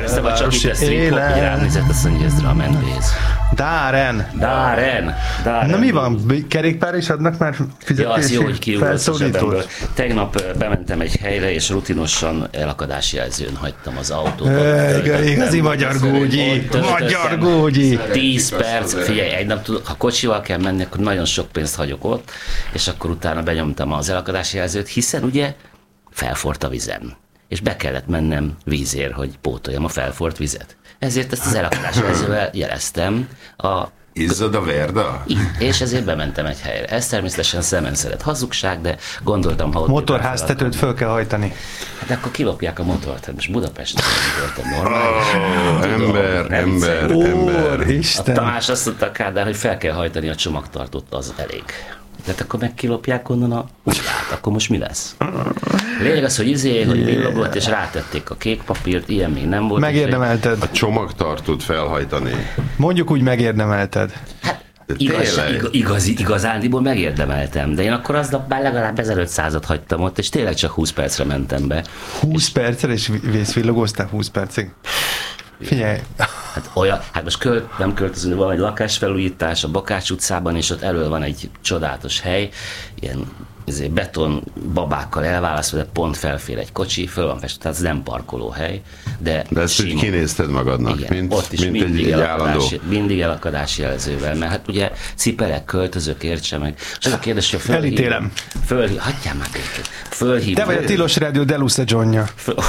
Kérdeztem, hogy csak itt a strip hop, hogy rám nézett, azt mondja, ez drum and bass. Dáren. Na mi van? Kerékpár is adnak már fizetési felszólítót? Tegnap bementem egy helyre, és rutinosan elakadási jelzőn hagytam az autót. Igazi magyar gógyi. 10 perc, figyelj, egy nap tudok, ha kocsival kell menni, akkor nagyon sok pénzt hagyok ott, és akkor utána benyomtam az elakadási jelzőt, hiszen ugye felforrt a vizem. És be kellett mennem vízért, hogy pótoljam a felforrt vizet. Ezért ezt az elakadási jelzővel jeleztem Izzad a verda? És ezért bementem egy helyre. Ez természetesen szemenszeret hazugság, de gondoltam, ha ott... Motorháztetőt föl kell hajtani. Hát akkor kilopják a motort. Hát most Budapesten voltam normális. Ember. Isten. A Tamás azt mondta, Kádár, hogy fel kell hajtani a csomagtartót, az elég. Tehát akkor megkilopják onnan a ugrát, akkor most mi lesz? Lényeg az, hogy hogy villogott, és rátették a kék papírt, ilyen még nem volt. Megérdemelted. A csomagtartót felhajtani. Mondjuk úgy megérdemelted. Hát igazándiból megérdemeltem, de én akkor aznap már legalább 1500-at hagytam ott, és tényleg csak 20 percre mentem be. 20 percre, és vészvillogoztál 20 percig? Figyelj. Hát most nem költözünk, van egy lakásfelújítás a Bakács utcában, és ott elől van egy csodálatos hely, ilyen beton babákkal elválasztva, de pont felfér egy kocsi, föl van festve, tehát ez nem parkolóhely. De ezt úgy kinézted magadnak, igen, ott is mint egy állandó. Mindig elakadási jelzővel, mert hát ugye cipelek, költözök, értse meg. És az a kérdés, hogy elítélem. Hagyjál már békét. Fölhívom. Te vagy a Tilos Rádió Deluxe Johnja.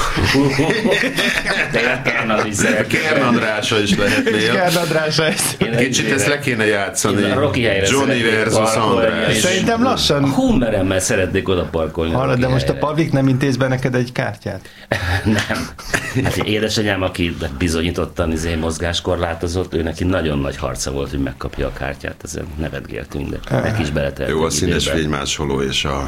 Kern Andrása is lehetnél. Kern Andrása ez. Kicsit ezt le kéne játszani. Johnny versus András. Szerintem lassan. Hummeremmel szeretnék oda parkolni. Hallod, de most a Pavlik nem intéz be neked egy kártyát? Nem. Hát édesanyám, aki bizonyítottan mozgáskorlátozott, ő neki nagyon nagy harca volt, hogy megkapja a kártyát, ezen nevetgéltünk, de neki is beleteltünk. Jó, a színes fénymásoló és a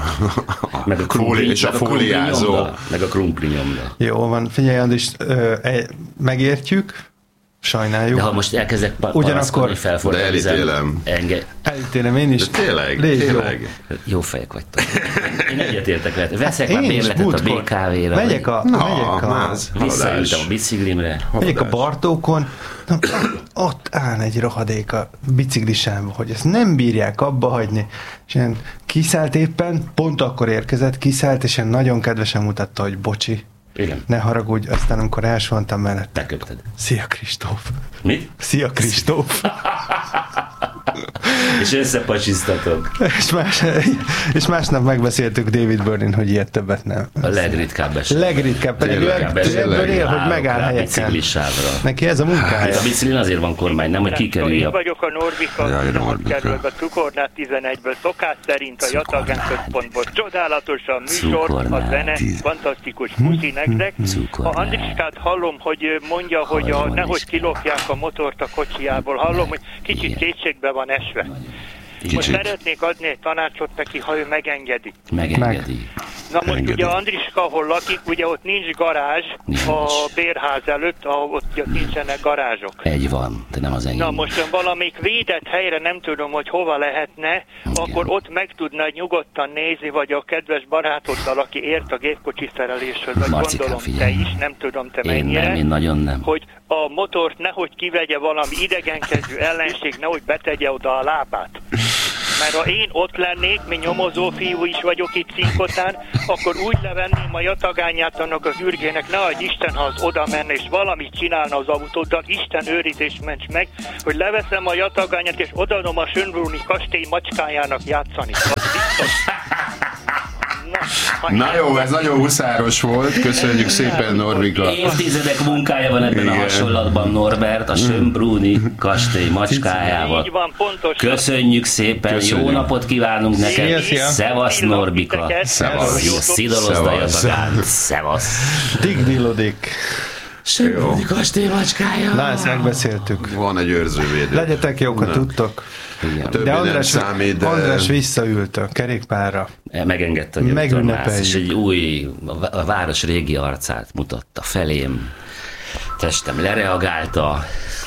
fóliázó. Meg a krumpli nyomda. Jó van, figyelj Andris, megértjük, sajnáljuk. De ha most elkezdek ugyanakkor felfordulni, de elítélem. Elítélem én is. De tényleg. Jó fejek vagytok. Én egyetértek veled. Veszek már bérletet a BKV-re. Megyek visszaültem a biciklimre. Megyek a Bartókon, ott áll egy rohadék a biciklisámba, hogy ezt nem bírják abba hagyni. És ilyen kiszállt éppen, pont akkor érkezett, kiszállt, és ilyen nagyon kedvesen mutatta, hogy bocsi. Igen. Ne haragudj, aztán amikor elsvontam mellett. Beköpted. Szia Kristóf. Mit? Szia Kristóf. És összepacsisztatok. És másnap megbeszéltük David Byrne-n, hogy ilyet többet nem. A legritkább eset. Legritkább, pedig ebből él, hogy megáll helyeken. Neki ez a munkája. A biciklin azért van kormány, nem, hogy kikerülj. Én vagyok a Norbika, kerülök a Cukornát 11-ből, szokás szerint a Jatagán központból. Csodálatos a műsor, a zene, fantasztikus puszi nektek. A Andriskát hallom, hogy mondja, hogy nehogy kilopják a motort a kocsiából. Hallom, hogy kicsit kétségbe van esve. Most szeretnék adni egy tanácsot neki, ha ő megengedi. Megengedi. Na most ugye Andriska, ahol lakik, ugye ott nincs garázs a bérház előtt, ahol ott nincsenek garázsok. Egy van, de nem az enyém. Na most valamelyik védett helyre, nem tudom, hogy hova lehetne, akkor ott meg tudnád nyugodtan nézni, vagy a kedves barátoddal, aki ért a gépkocsi szereléshez, vagy gondolom te is, nem tudom te mennyire. Én nagyon nem. Hogy a motort nehogy kivegye valami idegenkező ellenség, nehogy betegye oda a lábát. Mert ha én ott lennék, mi nyomozó fiú is vagyok itt Cinkotán, akkor úgy levenném a jatagányát annak az ürgének, ne adj Isten, ha az oda menne, és valamit csinálna az autóddal, Isten őrizés ments meg, hogy leveszem a jatagányát, és odaadom a Schönbrunni kastély macskájának játszani. Na jó, ez nagyon huszáros volt, köszönjük szépen, Norbika. Évtizedek munkája van ebben a hasonlatban, Norbert, a Schönbrunni kastély macskájával. Így van, pontosan. Köszönjük szépen, jó napot kívánunk neked. Szevasz, Norbika. Szevasz. Szidolozd a Jatagán. Szevasz. Dignilodik. Schönbrunni kastély macskája. Na, ezt megbeszéltük. Van egy őrzővédő. Legyetek jók, ha tudtok. De András visszaült a kerékpárra. Megengedte a Megünnepeljük. És egy új, a város régi arcát mutatta felém. Testem lereagálta,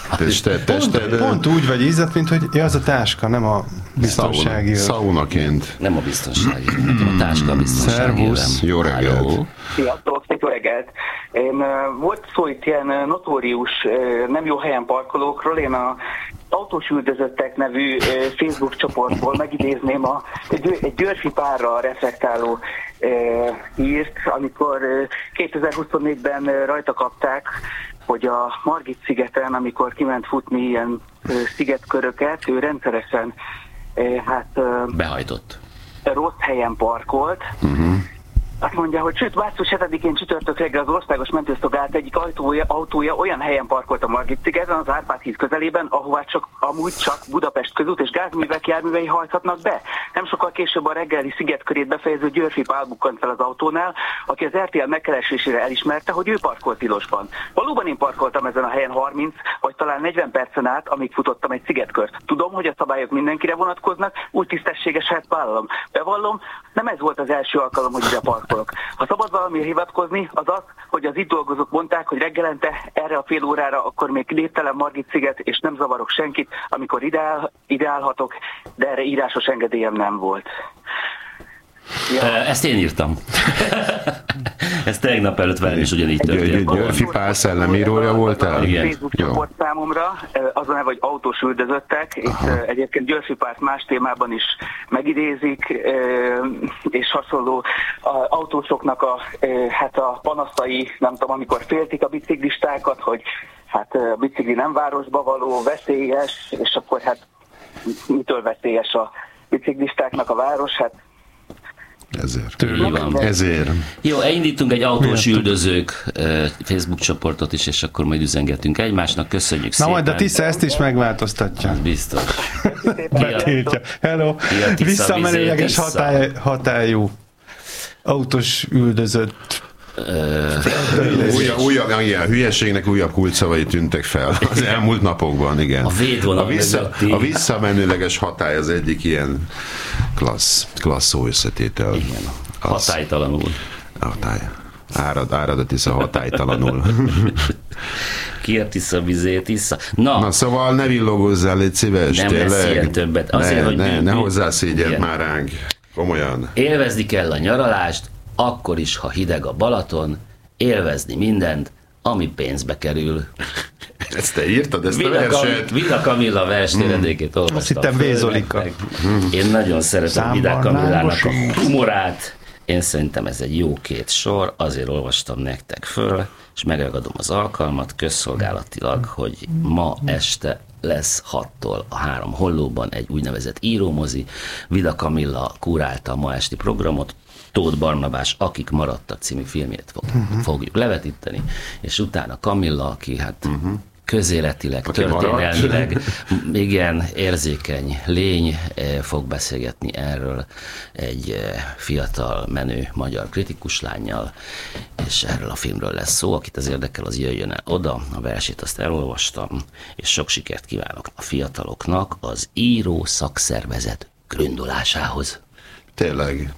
Pont úgy vagy izzat, mint hogy az a táska, nem a biztonsági. Szaunaként. Nem a biztonsági, a táska a biztonsági. Szervusz, jó reggelt. Sziasztok, jó reggelt. Volt szó itt ilyen notórius, nem jó helyen parkolókról, én a Autós Üldözöttek nevű Facebook csoportból megidézném egy Györfi párra reflektáló hírt, amikor 2024-ben rajta kapták, hogy a Margit-szigeten, amikor kiment futni ilyen szigetköröket, ő rendszeresen behajtott. Rossz helyen parkolt. Azt mondja, hogy sőt, március 7-én csütörtök reggel az Országos Mentőszolgálat egyik autója olyan helyen parkolt a Margit-szigeten, az Árpád híd közelében, ahová amúgy csak Budapest közút és gázművek járművei hajthatnak be. Nem sokkal később a reggeli szigetkörét befejező Györfi Pál bukkant fel az autónál, aki az RTL megkeresésére elismerte, hogy ő parkolt tilosban. Valóban én parkoltam ezen a helyen 30 vagy talán 40 percen át, amíg futottam egy szigetkört. Tudom, hogy a szabályok mindenkire vonatkoznak, úgy tisztességeset vállalom. Bevallom, nem ez volt az első alkalom, hogy ide parkoltam. Ha szabad valamire hivatkozni, az az, hogy az itt dolgozók mondták, hogy reggelente erre a fél órára akkor még léptelen Margit-sziget, és nem zavarok senkit, amikor ide állhatok, de erre írásos engedélyem nem volt. Ja. Ezt én írtam. Ez tegnap előtt velem is ugyanígy történt. Györfi Pál szellemírója voltál? Igen. Facebook csoport számomra, az a neve, hogy Autós Üldözöttek, és egyébként Györfi Pált más témában is megidézik, és hasonló autósoknak a panaszai, nem tudom, amikor féltik a biciklistákat, hogy hát a bicikli nem városba való, veszélyes, és akkor hát mitől veszélyes a biciklistáknak a város, hát Ezért. Jó, elindítunk egy autós üldözők Facebook csoportot is, és akkor majd üzengetünk egymásnak. Köszönjük szépen. Na majd a Tisza ezt is megváltoztatja. Az biztos. Betiltja. Hello. Visszamenőleges hatályú autós üldözött. Újabb hülyeségnek újabb kulcsszavai tűntek fel az elmúlt napokban, igen. A védvonal a visszamenőleges hatály az egyik ilyen klassz szó összetétel. Igen, hatálytalanul. Árad a Tisza hatálytalanul. Ki a Tisza vizét Tisza? Na szóval ne villogózzál, légy szíves. Nem lesz ilyen többet. Azért, ne hozzá szégyed már ránk. Komolyan. Élvezni kell a nyaralást, akkor is, ha hideg a Balaton, élvezni mindent, ami pénzbe kerül. Ezt te írtad, ezt a verset? Vida Kamilla verstéredékét olvastam. Azt hittem Vézolika. Én nagyon szeretem Vida Kamillának a humorát. Én szerintem ez egy jó két sor, azért olvastam nektek föl, és megragadom az alkalmat közszolgálatilag, hogy ma este lesz 6-tól a 3 Hollóban egy úgynevezett írómozi. Vida Kamilla kurálta a ma esti programot, Tóth Barnabás, Akik maradtak című filmjét fogjuk levetíteni, és utána Kamilla, aki hát közéletileg, történelmileg igen, érzékeny lény, fog beszélgetni erről egy fiatal, menő magyar kritikus lánnyal, és erről a filmről lesz szó. Akit az érdekel, az jöjjön el oda, a versét azt elolvastam, és sok sikert kívánok a fiataloknak az író szakszervezet gründolásához. Tényleg.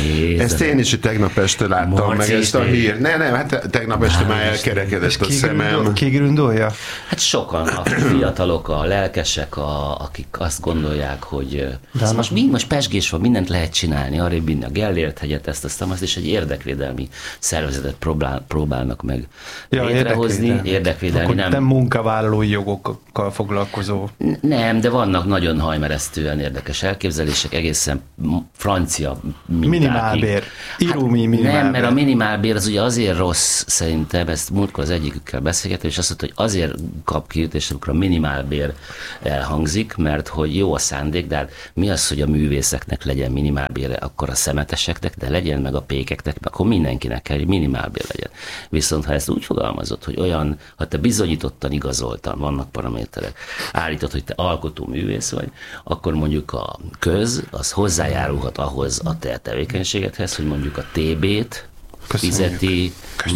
Ezt én is tegnap este láttam, meg ezt a hír. Nem, hát tegnap este már elkerekedett a szemem. Ki gründolja? Hát sokan, a fiatalok, a lelkesek, akik azt gondolják, hogy most pezsgés van, mindent lehet csinálni, arrébb vinni a Gellért hegyet, ezt, azt is egy érdekvédelmi szervezetet próbálnak meg létrehozni. Érdekvédelmi. Akkor nem munkavállalói jogokkal foglalkozó. Nem, de vannak nagyon hajmeresztően érdekes elképzelések, egészen francia minimálbér. Írómi minimálbér. Nem, mert a minimálbér az ugye azért rossz, szerintem, ezt múltkor az egyikükkel beszélgettem, és azt mondta, hogy azért kap kiütést, amikor a minimálbér elhangzik, mert hogy jó a szándék, de hát mi az, hogy a művészeknek legyen minimálbére, akkor a szemeteseknek, de legyen meg a pékeknek, akkor mindenkinek kell, hogy minimálbér legyen. Viszont ha ezt úgy fogalmazott, hogy olyan, ha te bizonyítottan, igazoltan, vannak paraméterek, állítod, hogy te alkotó művész vagy, akkor mondjuk a köz, az hozzájárulhat ahhoz a te tevékenységedhez, hogy mondjuk a TB-t fizeti,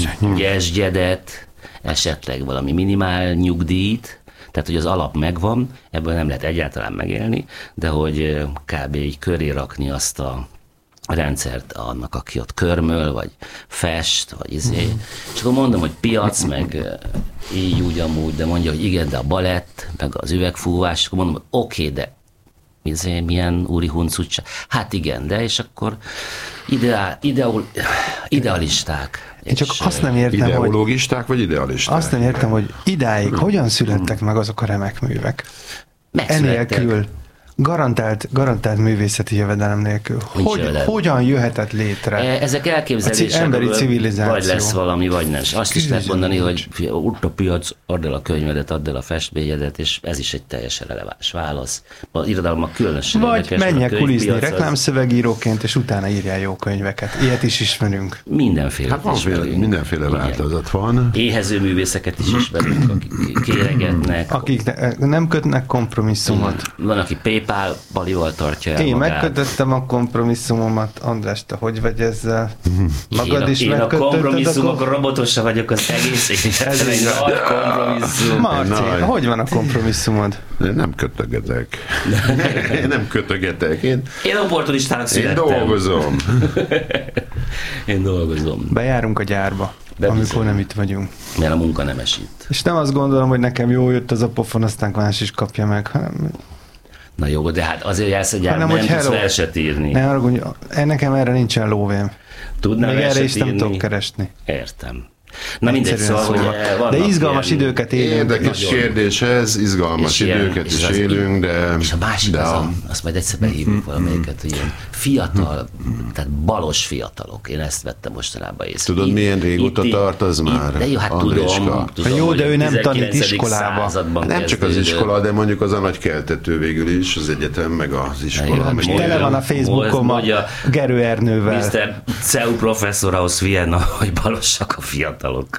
gyesgyedet, esetleg valami minimál nyugdíjt, tehát hogy az alap megvan, ebből nem lehet egyáltalán megélni, de hogy kb. Így köré rakni azt a rendszert annak, aki ott körmöl, vagy fest, vagy és akkor mondom, hogy piac, meg így úgy amúgy, de mondja, hogy igen, de a balett, meg az üvegfúvás, akkor mondom, hogy oké, de milyen úri huncutsa. Hát igen, de és akkor idealisták. Én csak azt nem értem, ideológisták vagy idealisták? Azt nem értem, hogy idáig hogyan születtek meg azok a remek művek. Enélkül. Garantált művészeti jövedelem nélkül. Hogyan jöhetett létre? Ezek elképzelések, emberi civilizáció. Vagy lesz valami, vagy nem. Azt is lehet mondani, hogy ott a piac, add el a könyvedet, add el a festményedet, és ez is egy teljesen releváns válasz. Az irodalomnak különösen vagy menjek kulizni reklámszövegíróként, és utána írjál jó könyveket. Ilyet is ismerünk. Mindenféle. Hát mindenféle változat van. Éhező művészeket is ismerünk, akik kéregetnek. Akik nem kötnek kompromisszumot. Van, aki PayPal-bal jól tartja el Én magát. megkötöttem a kompromisszumomat. András, te hogy vagy ezzel? Magad is én a megkötötted kompromisszumokon robotosan vagyok az egész életben. Egy nagy kompromisszum. Marci, hogy van a kompromisszumod? Én nem kötögetek. Én opportunistának születtem. Én dolgozom. Bejárunk a gyárba, amikor nem itt vagyunk. Mert a munka nem esít. És nem azt gondolom, hogy nekem jó jött az a pofon, aztán más is kapja meg, hanem... Na jó, de hát azért jársz a gyárba, nem tudsz verset írni. Ne haragudj, nekem erre nincsen lóvém. Tudnál még verset erre is írni? Nem tudok keresni. Értem. Na mindegy, szóval, hogy de izgalmas időket élünk. Érdekes kérdés ez, izgalmas időket is élünk, de... És a másik azt majd egyszer behívjuk valamelyiket, hogy ilyen fiatal, tehát balos fiatalok. Én ezt vettem mostanában észre. Tudod, milyen régóta tart az már? De jó, hát tudom, jó, de ő nem tanít iskolába. Nem csak az iskola, de mondjuk az a nagy keltető végül is, az egyetem, meg az iskola. Tele van a Facebookon a Gerő Ernővel. Mr. CEU professzor ahhoz Vienna, hogy balosak a fiatalok.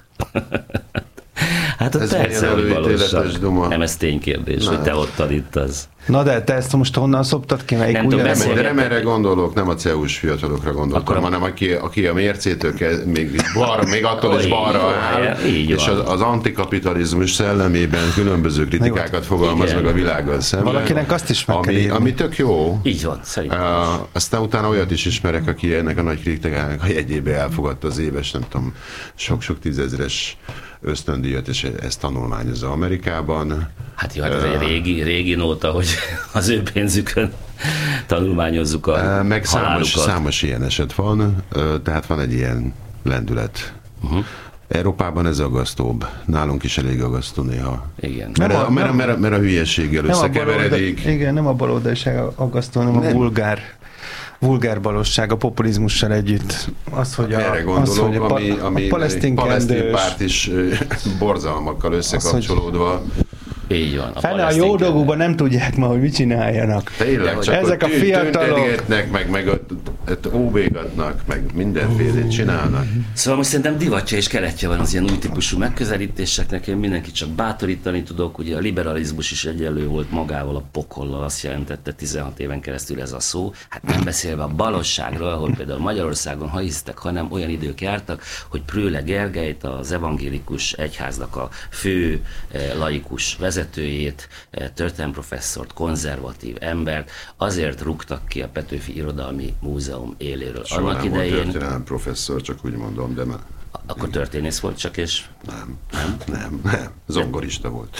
Hát a persze, hogy balosak. Nem, ez ténykérdés, hogy te ott tanítasz. Na de te ezt most honnan szoptad ki? Nem tudom, de nem erre gondolok, nem a CEU-s fiatalokra gondoltam, hanem aki a mércétől még attól is balra áll, és az antikapitalizmus szellemében különböző kritikákat fogalmaz meg a világgal szemben. Valakinek azt is meg kell írni. Ami tök jó. Így van, szerintem. Aztán utána olyat is ismerek, aki ennek a nagy kritikának a jegyébe elfogadta az éves, nem tudom, sok tízezres ösztöndíjat, és ezt tanulmányozza Amerikában. Hát jó, hát ez egy régi nóta, hogy az ő pénzükön tanulmányozzuk a meg számos ilyen eset van, tehát van egy ilyen lendület. Európában ez aggasztóbb. Nálunk is elég aggasztó néha. Igen. Mert a hülyeséggel összekeveredik. Igen, nem a baloldaliság aggasztó, hanem a vulgár balosság, a populizmussal együtt. Az, hogy erre gondolok, ami palesztin párt is borzalmakkal összekapcsolódva. Így van. Fene a jó dolgokban nem tudják ma, hogy mit csináljanak. Tényleg, csak ezek a fiatalok meg óvégatnak, meg mindenfélét csinálnak. Szóval most szerintem divatja és keletje van az ilyen új típusú megközelítéseknek. Én mindenkit csak bátorítani tudok. Ugye a liberalizmus is egyenlő volt magával, a pokollal, azt jelentette 16 éven keresztül ez a szó. Hát nem beszélve a balosságról, ahol például Magyarországon, ha hisztek, hanem olyan idők jártak, hogy Prőle Gergelyt, az evangélikus egyháznak a fő laikus vezetőjét, történelemprofesszort, konzervatív embert azért rúgtak ki a Petőfi Irodalmi Múzeum éléről. Soha annak nem idején volt történelemprofesszor, csak úgy mondom, de már... Akkor történész volt csak, és... Nem. Zongorista volt.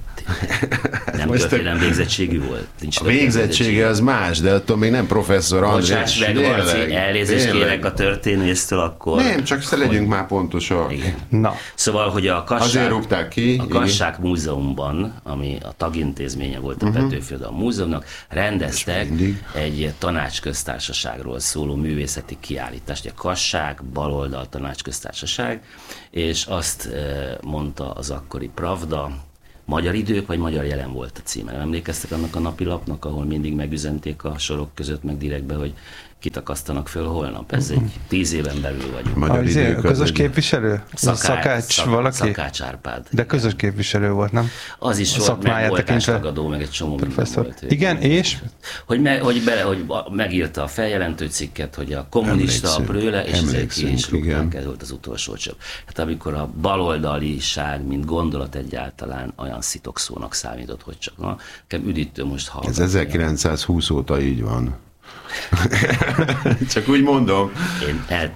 Nem történelem végzettségű volt. A végzettsége az más, de attól még nem professzor András. Bocsáss meg, Marci, elnézést kérek a történésztől, akkor... Nem, csak legyünk már pontosak. Na. Szóval, hogy a Azért rúgták ki. A Kassák Múzeumban, ami a tagintézménye volt a Petőfi Irodalmi Múzeumnak, rendeztek egy tanácsköztársaságról szóló művészeti kiállítást. A Kassák baloldal tanácsköztársaság, és azt mondta az akkori Pravda, Magyar Idők vagy Magyar Jelen volt a címe. Emlékeztek annak a napilapnak, ahol mindig megüzenték a sorok között, meg direktbe, hogy kit akasztanak föl holnap. Ez egy 10 éven belül vagyunk. Magyar Idők, közös képviselő? Szakács valaki? Szakács Árpád. De közös képviselő volt, nem? Az is volt, meg voltástagadó, meg egy csomó volt. Igen, és? Hogy megírta a feljelentő cikket, hogy a kommunista a Prőle, és ezért ki is rúgták, ez volt az utolsó csöpp. Hát amikor a baloldaliság, mint gondolat egyáltalán olyan szitokszónak számított, hogy csak nekem üdítő most hallgatni. Ez 1920 óta így van. Csak úgy mondom. Én el tudom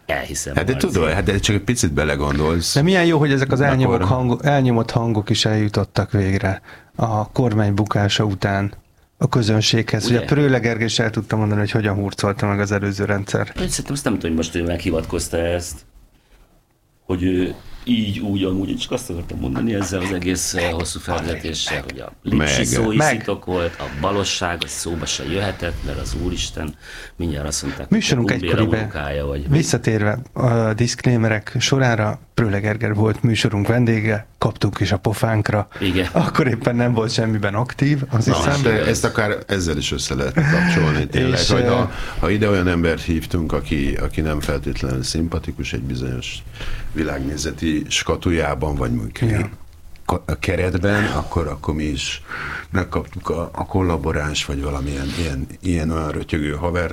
Elhiszem. Hát de tudod, de csak egy picit belegondolsz. De milyen jó, hogy ezek az elnyomott hangok is eljutottak végre a kormány bukása után a közönséghez. Ugye Prőle Gergely is el tudta mondani, hogy hogyan hurcolta meg az előző rendszer. Szerintem azt nem tudom, hogy most ő meghivatkozta ezt, hogy ő így, úgy, amúgy, csak azt akartam mondani ezzel az egész hosszú felvezetéssel, hogy a lipsi szói szitok volt, a balosság, az szóba se jöhetett, mert az Úristen mindjárt azt mondták, műsorunk egykoriban visszatérve a diszklémerek sorára, Prőle Gergely volt műsorunk vendége, kaptunk is a pofánkra. Igen. Akkor éppen nem volt semmiben aktív, azt hiszem. De ezt akár ezzel is össze lehetne kapcsolni tényleg, hogy ha ide olyan embert hívtunk, aki nem feltétlenül szimpatikus egy bizonyos világnézeti skatujában, vagy mondjuk a keretben, akkor mi is megkaptuk a kollaboráns, vagy valamilyen ilyen olyan rötyögő haver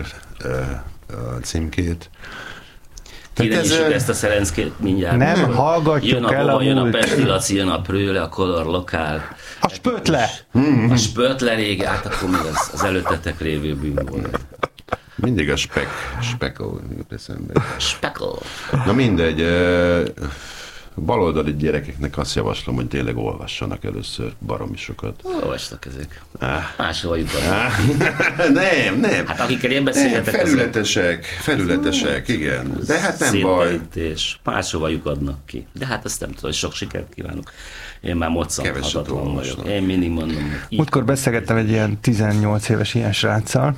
címkét. Kirenyítsük ezt a Szerenckét mindjárt. Nem hallgatjuk el a múlt. Jön a Pesti Laci, jön a Prőle, a Color Lokál. A Spötle! A Spötle rége, hát akkor még az előttetek lévő bűn volt. Mindig a spekol. Spekol. Na mindegy, baloldali gyerekeknek azt javaslom, hogy tényleg olvassanak először baromi sokat. Olvastak ezek. Máshova jutottak. Nem. Hát akikkel én beszélhetek... Felületesek, igen. De hát nem baj. Máshova lyukadnak ki. De hát azt nem tudom, hogy sok sikert kívánok. Én már moccanhatatlan vagyok. Én mindig mondom, hogy... Múltkor beszélgettem egy ilyen 18 éves ilyen sráccal.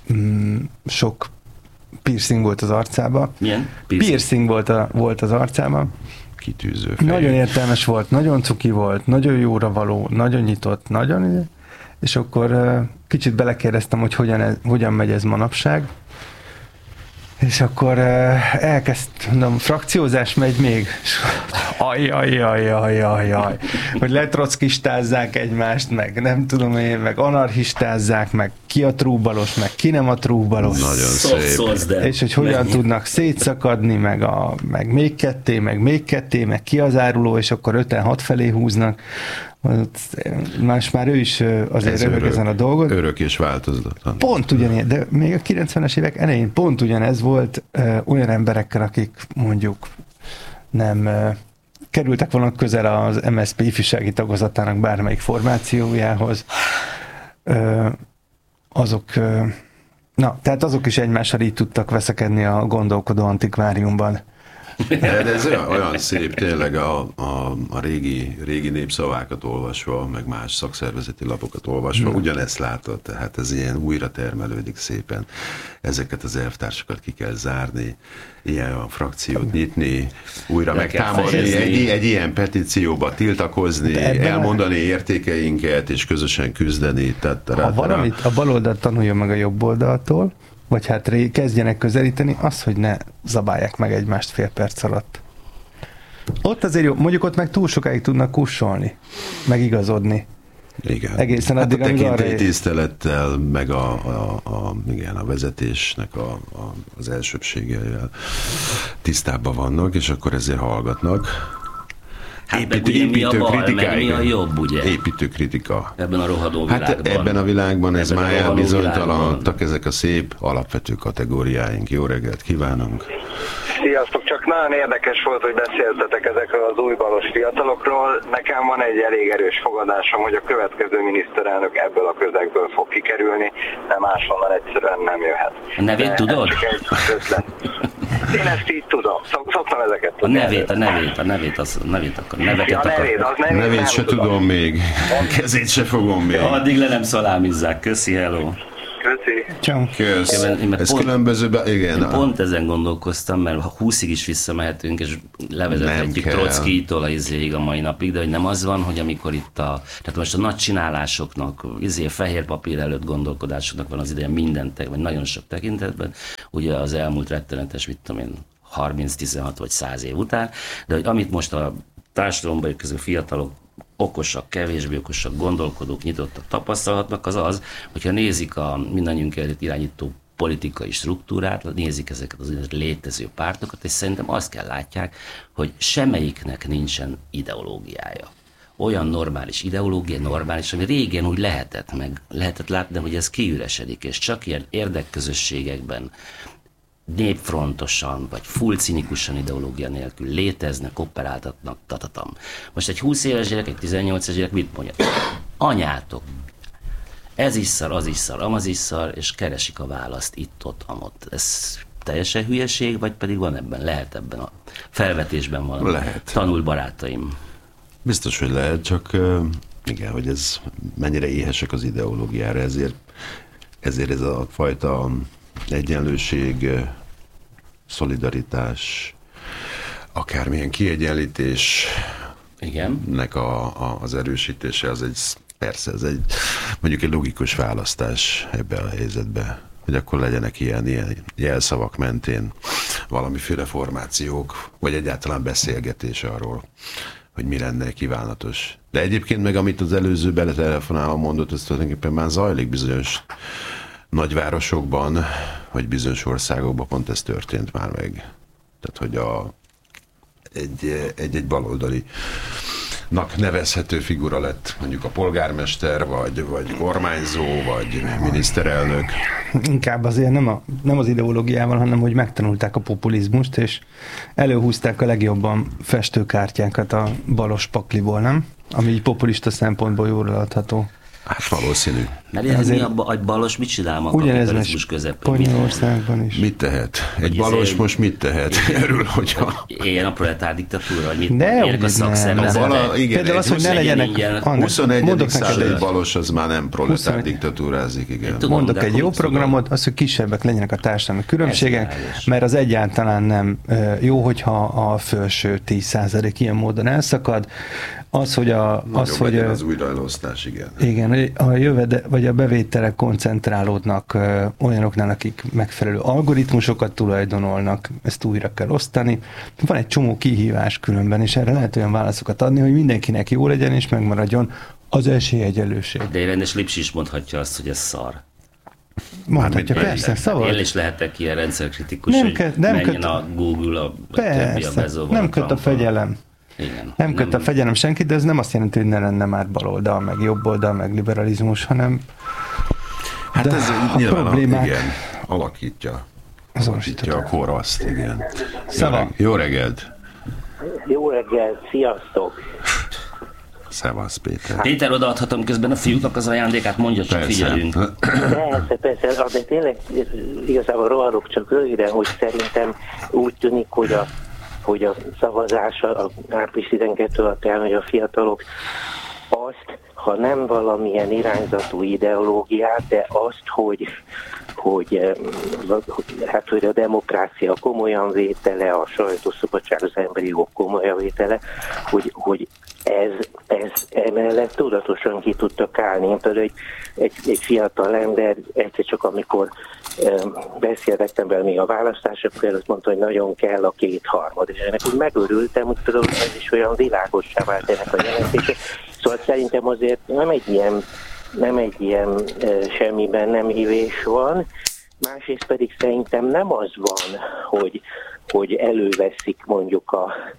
Sok piercing volt az arcába. Milyen? Piercing volt az arcában. Kitűző fejű. Nagyon értelmes volt, nagyon cuki volt, nagyon jóra való, nagyon nyitott, és akkor kicsit belekérdeztem, hogy hogyan megy ez manapság, és akkor elkezdtem, frakciózás megy még, ajjaj, hogy letrockistázzák egymást, meg nem tudom én, meg anarchistázzák, meg ki a trúbalos, meg ki nem a trúbalos. Nagyon szép. És hogy hogyan tudnak szétszakadni, meg még ketté, meg ki az áruló, és akkor 5-6 felé húznak. Más már ő is azért röhög ezen a dolgot. Örök és változatlan. Pont ugyanilyen, de még a 90-es évek elején pont ugyanez volt olyan emberekkel, akik mondjuk nem kerültek volna közel az MSZP ifjúsági tagozatának bármelyik formációjához. Tehát azok is egymással így tudtak veszekedni a gondolkodó antikváriumban. De ez olyan szép tényleg a régi népszavákat olvasva, meg más szakszervezeti lapokat olvasva, ugyanezt látod, tehát ez ilyen újra termelődik szépen. Ezeket az elvtársakat ki kell zárni, ilyen frakciót nyitni, újra megtámadni, egy ilyen petícióba tiltakozni, elmondani értékeinket, és közösen küzdeni. Ha valamit a baloldal tanulja meg a jobb oldaltól, vagy hát kezdjenek közelíteni, az, hogy ne zabálják meg egymást fél perc alatt. Ott azért jó, mondjuk ott meg túl sokáig tudnak kussolni, meg igazodni. Igen. Egészen addig, a tekintélytisztelettel, meg a vezetésnek az elsőbségével tisztában vannak, és akkor ezért hallgatnak. Mi a jobb, ugye? Építőkritika. Ebben a rohadó világban. Hát ebben a világban ez már bizonytalanodtak ezek a szép alapvető kategóriáink. Jó reggelt kívánunk! Sziasztok! Csak nagyon érdekes volt, hogy beszéltetek ezekről az újbalos fiatalokról. Nekem van egy elég erős fogadásom, hogy a következő miniszterelnök ebből a közegből fog kikerülni, de máshonnan egyszerűen nem jöhet. A nevét tudod? Én ezt így tudom. Szoktam ezeket tudni. A nevét akkor nevetett akar. Nevét se tudom még. Kezét se fogom még. Addig le nem szalámizzák. Köszi, hello. Kösz. Ez különbözőben, igen. Én pont ezen gondolkoztam, mert 20-ig is visszamehetünk, és levezethetjük Trockijtól a mai napig, de hogy nem az van, hogy amikor itt tehát most a nagy csinálásoknak, fehér papír előtt gondolkodásoknak van az ideje mindent, vagy nagyon sok tekintetben, ugye az elmúlt rettenetes, 30-16 vagy 100 év után, de hogy amit most a társadalomban közül fiatalok okosak, kevésbé okosak, gondolkodók, nyitottak tapasztalhatnak, az, hogyha nézik a mindannyiunk előtt irányító politikai struktúrát, nézik ezeket az létező pártokat, és szerintem azt kell látják, hogy semmelyiknek nincsen ideológiája. Olyan normális ideológia, ami régen úgy lehetett látni, hogy ez kiüresedik, és csak ilyen érdekközösségekben népfrontosan, vagy full cinikusan ideológia nélkül léteznek, operáltatnak, tatatam. Most egy 20 éves gyerek, egy 18 éves gyerek mit mondja? Anyátok, ez is szar, az is szar, amaz is szar, és keresik a választ itt-ott, amott. Ez teljesen hülyeség, vagy pedig van ebben, lehet ebben a felvetésben valami? Lehet. Tanul barátaim. Biztos, hogy lehet, csak igen, hogy ez mennyire éhesek az ideológiára, ezért ez a fajta egyenlőség, szolidaritás, akármilyen kiegyenlítésnek az erősítése, az persze, ez mondjuk egy logikus választás ebben a helyzetben, hogy akkor legyenek ilyen jelszavak mentén valamiféle formációk, vagy egyáltalán beszélgetés arról, hogy mi lenne kívánatos. De egyébként meg, amit az előző beletelefonálva mondott, ez tulajdonképpen már zajlik bizonyos nagyvárosokban, vagy bizonyos országokban, pont ez történt már meg. Tehát, hogy egy baloldali nevezhető figura lett mondjuk a polgármester, vagy kormányzó, vagy miniszterelnök. Inkább azért nem az ideológiával, hanem hogy megtanulták a populizmust, és előhúzták a legjobban festőkártyákat a balos pakliból, nem? Ami így populista szempontból jól adható. Hát valószínű. Mert mi a balos mit csinál a kapitalizmus közepén? Spanyolországban is. Mit tehet? Egy balos most mit tehet? Erről, hogyha... Ilyen a proletár diktatúra, hogy mit érnek a szakszervezetek. Például az, hogy ne legyenek... 21. századi balos, az már nem proletár diktatúrázik, igen. Mondok egy jó programot, az, hogy kisebbek legyenek a társadalmi különbségek, mert az egyáltalán nem jó, hogyha a felső 10% ilyen módon elszakad. Az, hogy az újraelosztás, igen. Igen, vagy a bevételek koncentrálódnak olyanoknál, akik megfelelő algoritmusokat tulajdonolnak, ezt újra kell osztani. Van egy csomó kihívás különben, és erre lehet olyan válaszokat adni, hogy mindenkinek jó legyen, és megmaradjon az esélyegyenlőség. De egy rendes Lipsi is mondhatja azt, hogy ez szar. Mondhatja, persze, szabad. Én is lehetek ilyen rendszerkritikus, hogy menjen a Google, a többi a Bezos. Nem köt a fegyelem. Igen. Nem köt a fegyelem senkit, de ez nem azt jelenti, hogy ne lenne már baloldal, meg jobboldal, meg liberalizmus, hanem hát ez nyilván problémák... igen, alakítja a koraszt, igen. Szava. Jó reggelt! Jó reggelt, sziasztok! Szevasz, Péter. Péter, odaadhatom közben a fiúknak az ajándékát, mondja, csak figyelünk. Persze, de tényleg igazából rohanok csak röviden, hogy szerintem úgy tűnik, hogy a szavazás a április 12 alatt hogy a fiatalok azt, ha nem valamilyen irányzatú ideológiát, de azt, hogy a demokrácia komolyan vétele, a sajtószabadság, az emberi jogok komolyan vétele, hogy ez emellett tudatosan ki tudtak állni. Én például egy fiatal ember egyszer csak amikor beszélgettem vele még a választások előtt, mondta, hogy nagyon kell a 2/3, és ennek úgy megörültem, hogy például ez is olyan világossá vált ennek a jelentése. Szóval szerintem azért nem egy ilyen semmiben nem hívés van, másrészt pedig szerintem nem az van, hogy előveszik mondjuk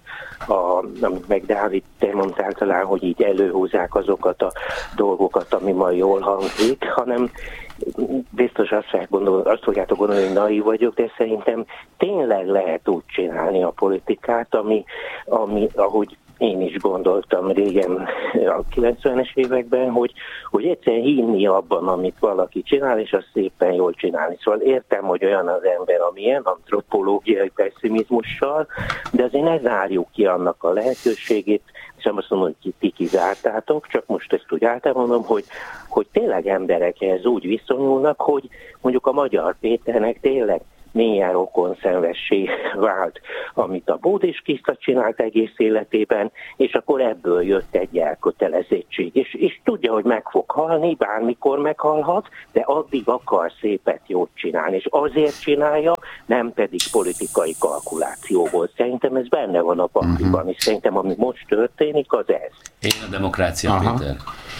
amit meg Dávid, te mondtál talán, hogy így előhúzzák azokat a dolgokat, ami majd jól hangzik, hanem biztos azt fogjátok gondolni, hogy naív vagyok, de szerintem tényleg lehet úgy csinálni a politikát, ami ahogy én is gondoltam régen a 90-es években, hogy egyszerűen hinni abban, amit valaki csinál, és azt szépen jól csinálni. Szóval értem, hogy olyan az ember, amilyen antropológiai pessimizmussal, de azért ne zárjuk ki annak a lehetőségét, és nem azt mondom, hogy ti kizártátok, csak most ezt úgy általában mondom, hogy tényleg emberek ehhez úgy viszonyulnak, hogy mondjuk a Magyar Péternek tényleg mélyen rokonszenvessé vált, amit a buddhista csinált egész életében, és akkor ebből jött egy elkötelezettség. És tudja, hogy meg fog halni, bármikor meghalhat, de addig akar szépet jót csinálni, és azért csinálja, nem pedig politikai kalkulációból. Szerintem ez benne van a pakliban, és szerintem ami most történik, az ez. Én a demokrácia, Péter.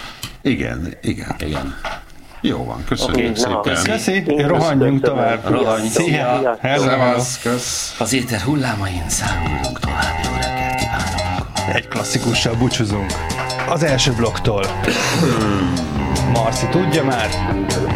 Igen. Jó van, köszönjük szépen. Köszi, rohanjunk tovább. Rohanj. Szia! Az éter hullámain szállunk tovább. Jó reggelt kívánunk. Egy klasszikussal búcsúzunk. Az első blokktól. Marci tudja már?